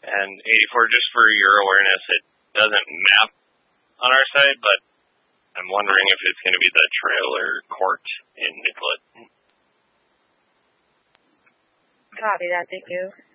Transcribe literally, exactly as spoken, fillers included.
And eighty-four, just for your awareness, it doesn't map on our side, but I'm wondering if it's going to be the trailer court in Nicollet. Copy that, thank you.